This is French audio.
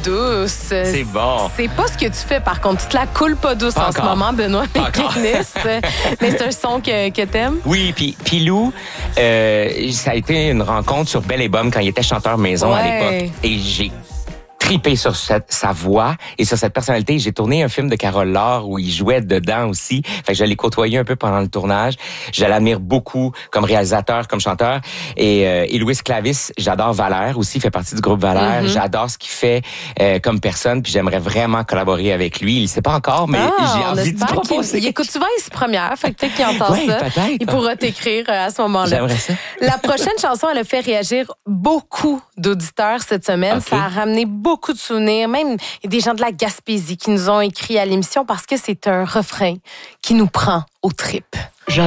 douce. C'est bon. C'est pas ce que tu fais, par contre. Tu te la coules pas douce Pas en ce encore. moment, Benoît Pékinnis. Mais c'est un son que t'aimes? Oui, puis Lou, ça a été une rencontre sur Belle et Bomme quand il était chanteur maison à l'époque. Et j'ai tripé sur sa voix et sur cette personnalité. J'ai tourné un film de Carole Laure où il jouait dedans aussi. Fait que je l'ai côtoyé un peu pendant le tournage. Je l'admire beaucoup comme réalisateur, comme chanteur. Et Louis Clavis, j'adore Valère aussi, il fait partie du groupe Valère. Mm-hmm. J'adore ce qu'il fait comme personne, puis j'aimerais vraiment collaborer avec lui. Il le sait pas encore, mais j'ai envie de proposer. Il écoute souvent les premières, fait que peut-être qu'il entend ça. Peut-être. Il pourra t'écrire à ce moment-là. J'aimerais ça. La prochaine chanson, elle a fait réagir beaucoup d'auditeurs cette semaine. Okay. Ça a ramené beaucoup de souvenirs. Même il y a des gens de la Gaspésie qui nous ont écrit à l'émission parce que c'est un refrain qui nous prend aux tripes.